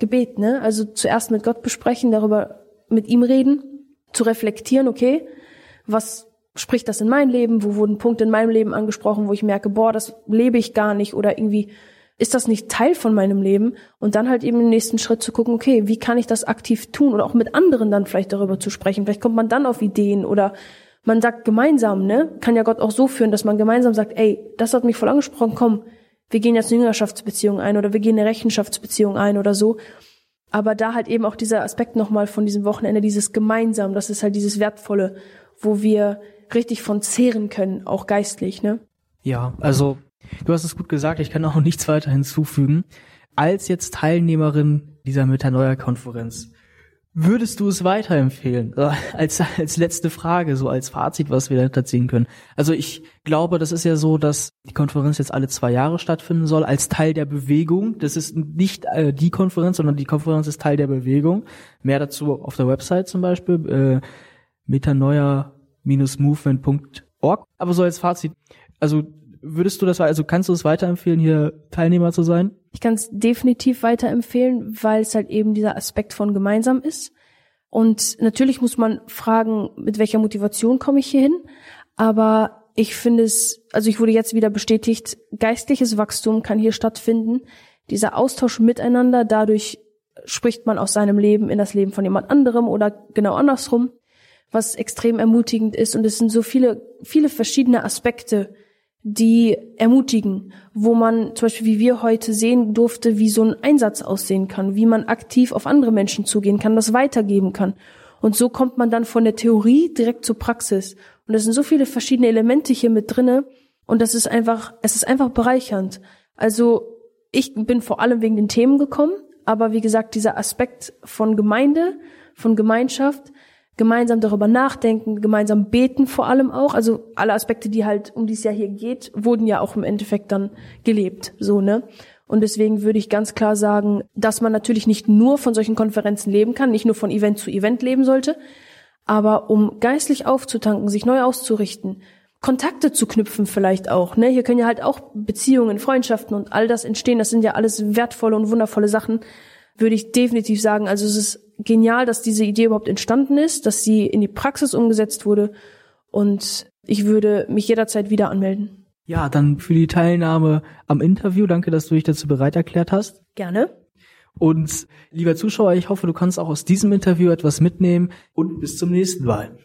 Gebet, ne? Also zuerst mit Gott besprechen, darüber mit ihm reden, zu reflektieren, okay, was spricht das in mein Leben, wo wurden Punkte in meinem Leben angesprochen, wo ich merke, das lebe ich gar nicht oder irgendwie ist das nicht Teil von meinem Leben? Und dann halt eben im nächsten Schritt zu gucken, okay, wie kann ich das aktiv tun oder auch mit anderen dann vielleicht darüber zu sprechen. Vielleicht kommt man dann auf Ideen oder man sagt gemeinsam, ne? Kann ja Gott auch so führen, dass man gemeinsam sagt, ey, das hat mich voll angesprochen, komm, wir gehen jetzt eine Jüngerschaftsbeziehung ein oder wir gehen eine Rechenschaftsbeziehung ein oder so. Aber da halt eben auch dieser Aspekt nochmal von diesem Wochenende, dieses Gemeinsam, das ist halt dieses Wertvolle, wo wir richtig von zehren können, auch geistlich, ne? Ja, also du hast es gut gesagt, ich kann auch nichts weiter hinzufügen. Als jetzt Teilnehmerin dieser Metanoia-Konferenz, würdest du es weiterempfehlen? Als letzte Frage, so als Fazit, was wir da ziehen können. Also ich glaube, das ist ja so, dass die Konferenz jetzt alle 2 Jahre stattfinden soll, als Teil der Bewegung. Das ist nicht die Konferenz, sondern die Konferenz ist Teil der Bewegung. Mehr dazu auf der Website zum Beispiel, metanoia-movement.org. Aber so als Fazit, also kannst du es weiterempfehlen, hier Teilnehmer zu sein? Ich kann es definitiv weiterempfehlen, weil es halt eben dieser Aspekt von gemeinsam ist. Und natürlich muss man fragen, mit welcher Motivation komme ich hier hin? Aber ich finde ich wurde jetzt wieder bestätigt, geistliches Wachstum kann hier stattfinden. Dieser Austausch miteinander, dadurch spricht man aus seinem Leben in das Leben von jemand anderem oder genau andersrum, was extrem ermutigend ist. Und es sind so viele, viele verschiedene Aspekte, die ermutigen, wo man zum Beispiel, wie wir heute sehen durfte, wie so ein Einsatz aussehen kann, wie man aktiv auf andere Menschen zugehen kann, das weitergeben kann. Und so kommt man dann von der Theorie direkt zur Praxis. Und es sind so viele verschiedene Elemente hier mit drinne. Und es ist einfach bereichernd. Also ich bin vor allem wegen den Themen gekommen, aber wie gesagt, dieser Aspekt von Gemeinde, von Gemeinschaft, gemeinsam darüber nachdenken, gemeinsam beten vor allem auch. Also alle Aspekte, die halt um dieses Jahr hier geht, wurden ja auch im Endeffekt dann gelebt, so, ne? Und deswegen würde ich ganz klar sagen, dass man natürlich nicht nur von solchen Konferenzen leben kann, nicht nur von Event zu Event leben sollte, aber um geistlich aufzutanken, sich neu auszurichten, Kontakte zu knüpfen vielleicht auch, ne? Hier können ja halt auch Beziehungen, Freundschaften und all das entstehen. Das sind ja alles wertvolle und wundervolle Sachen, würde ich definitiv sagen. Also es ist genial, dass diese Idee überhaupt entstanden ist, dass sie in die Praxis umgesetzt wurde und ich würde mich jederzeit wieder anmelden. Ja, dann für die Teilnahme am Interview. Danke, dass du dich dazu bereit erklärt hast. Gerne. Und lieber Zuschauer, ich hoffe, du kannst auch aus diesem Interview etwas mitnehmen und bis zum nächsten Mal.